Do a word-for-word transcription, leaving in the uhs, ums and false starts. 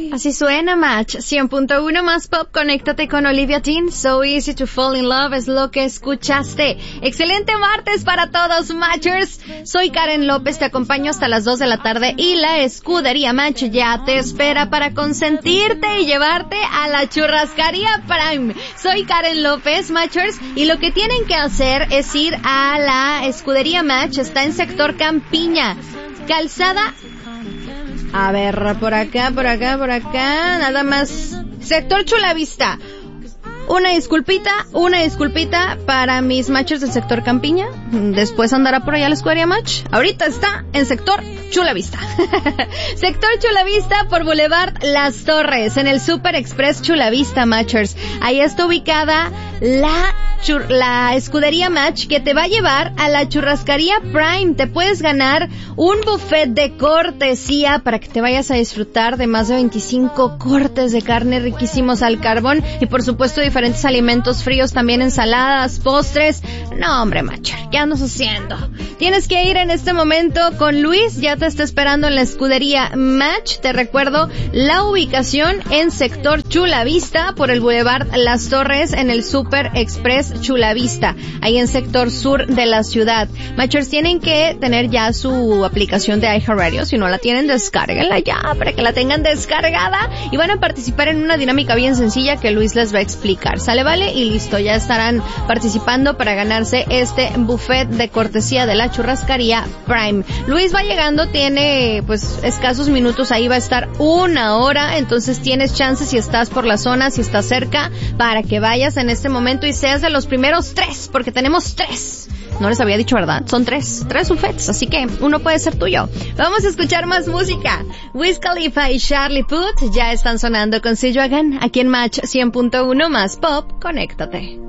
Así suena Match cien punto uno más pop. Conéctate con Olivia Dean. So easy to fall in love es lo que escuchaste. Excelente martes para todos, Matchers. Soy Karen López, te acompaño hasta las dos de la tarde y la escudería Match ya te espera para consentirte y llevarte a la churrascaría Prime. Soy Karen López, Matchers, y lo que tienen que hacer es ir a la escudería Match. Está en sector Campiña, calzada. A ver, por acá, por acá, por acá, nada más. Sector Chulavista. Una disculpita, una disculpita para mis matchers del sector Campiña. Después andará por allá la escudería Match. Ahorita está en sector Chulavista. Sector Chulavista por Boulevard Las Torres, en el Super Express Chulavista, Matchers. Ahí está ubicada la chur- la escudería Match, que te va a llevar a la churrascaría Prime. Te puedes ganar un buffet de cortesía para que te vayas a disfrutar de más de veinticinco cortes de carne riquísimos al carbón y por supuesto diferentes alimentos fríos, también ensaladas, postres. No, hombre, Matcher, ¿qué andas haciendo? Tienes que ir en este momento con Luis, ya te está esperando en la escudería Match. Te recuerdo la ubicación en sector Chulavista por el Boulevard Las Torres, en el Super Express Chulavista, ahí en sector sur de la ciudad. Matchers, tienen que tener ya su aplicación de iHeartRadio. Si no la tienen, descárguenla ya para que la tengan descargada y van a participar en una dinámica bien sencilla que Luis les va a explicar. Sale, vale, y listo, ya estarán participando para ganarse este buffet de cortesía de la churrascaría Prime. Luis va llegando, tiene pues escasos minutos, ahí va a estar una hora, entonces tienes chance si estás por la zona, si estás cerca, para que vayas en este momento y seas de los primeros tres, porque tenemos tres. No les había dicho, ¿verdad? Son tres, tres buffets, así que uno puede ser tuyo. Vamos a escuchar más música. Wiz Khalifa y Charlie Puth ya están sonando con See You Again, aquí en Match cien punto uno más pop. Conéctate.